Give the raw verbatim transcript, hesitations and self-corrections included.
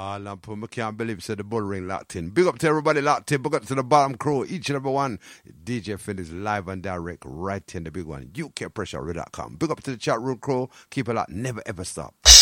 Ah, Lampo, I can't believe you said the bull ring locked in. Big up to everybody locked in. Big up to the bottom crew, each and every one. D J Finn is live and direct right in the big one. U K Pressure dot com. Big up to the chat room crew. Keep it locked. Never ever stop.